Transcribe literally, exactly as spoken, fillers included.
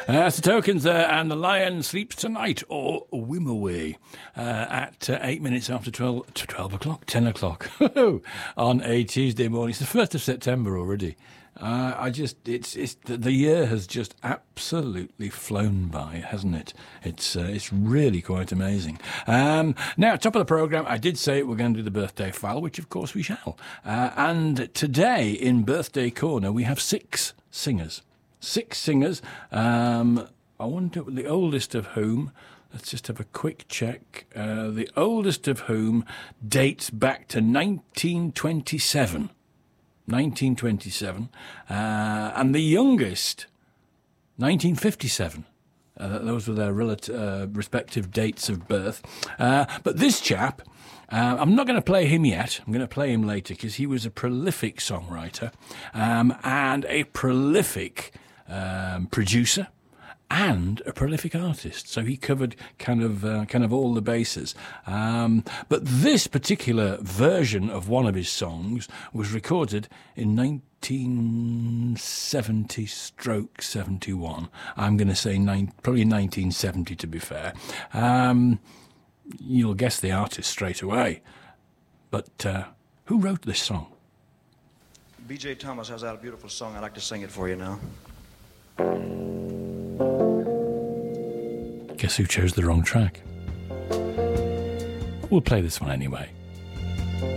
Uh, the Tokens there, and The Lion Sleeps Tonight, or Wimowee, uh, at uh, eight minutes after twelve, twelve o'clock, ten o'clock, on a Tuesday morning. It's the first of September already. Uh, I just, it's, it's the, the year has just absolutely flown by, hasn't it? It's, uh, it's really quite amazing. Um, now, top of the programme, I did say we're going to do the birthday file, which of course we shall. Uh, and today in Birthday Corner, we have six singers. Six singers. Um, I wonder the oldest of whom. Let's just have a quick check. Uh, the oldest of whom dates back to nineteen twenty-seven. nineteen twenty-seven. Uh, and the youngest, nineteen fifty-seven. Uh, those were their relative, uh, respective dates of birth. Uh, but this chap, uh, I'm not going to play him yet. I'm going to play him later because he was a prolific songwriter um, and a prolific um, producer and a prolific artist. So he covered kind of uh, kind of all the bases. Um, but this particular version of one of his songs was recorded in nineteen seventy stroke seventy-one. I'm going to say nine, probably nineteen seventy to be fair. Um, you'll guess the artist straight away. But uh, who wrote this song? B J Thomas has out a beautiful song. I'd like to sing it for you now. Guess who chose the wrong track? We'll play this one anyway.